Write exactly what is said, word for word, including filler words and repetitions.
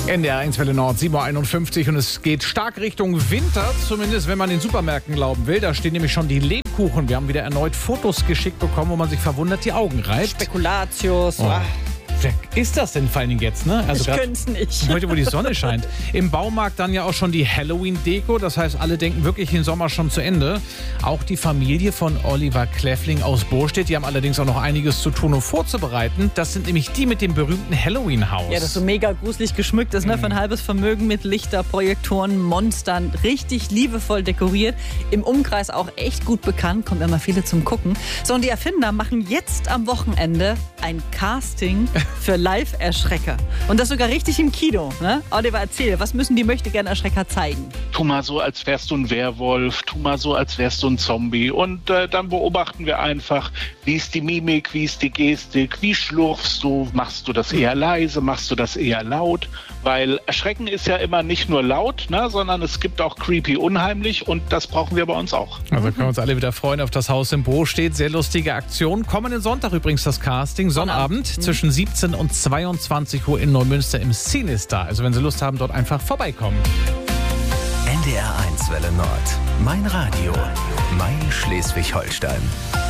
N D R eins Welle Nord, sieben Uhr einundfünfzig und es geht stark Richtung Winter, zumindest wenn man den Supermärkten glauben will. Da stehen nämlich schon die Lebkuchen. Wir haben wieder erneut Fotos geschickt bekommen, wo man sich verwundert die Augen reibt. Spekulatius. Oh. Wer ist das denn vor allen Dingen jetzt, ne? Also ich könnte es nicht. Heute, wo die Sonne scheint. Im Baumarkt dann ja auch schon die Halloween-Deko. Das heißt, alle denken wirklich den Sommer schon zu Ende. Auch die Familie von Oliver Kläffling aus Bostedt. Die haben allerdings auch noch einiges zu tun, um vorzubereiten. Das sind nämlich die mit dem berühmten Halloween-Haus. Ja, das so mega gruselig geschmückt ist, ne? Mhm. Für ein halbes Vermögen mit Lichter, Projektoren, Monstern. Richtig liebevoll dekoriert. Im Umkreis auch echt gut bekannt. Kommen immer viele zum Gucken. So, und die Erfinder machen jetzt am Wochenende ein Casting für Live-Erschrecker. Und das sogar richtig im Kino. Ne? Oliver, erzähl, was müssen die Möchtegern-Erschrecker zeigen? Tu mal so, als wärst du ein Werwolf, tu mal so, als wärst du ein Zombie. Und äh, dann beobachten wir einfach, wie ist die Mimik, wie ist die Gestik, wie schlurfst du, machst du das eher leise, machst du das eher laut? Weil Erschrecken ist ja immer nicht nur laut, ne, sondern es gibt auch creepy unheimlich und das brauchen wir bei uns auch. Also können wir uns alle wieder freuen auf das Haus im Bostedt. Sehr lustige Aktion. Kommenden Sonntag übrigens das Casting, Sonnabend mhm. zwischen siebzehn und zweiundzwanzig Uhr in Neumünster im Scenestar. Also wenn Sie Lust haben, dort einfach vorbeikommen. N D R eins Welle Nord. Mein Radio. Mein Schleswig-Holstein.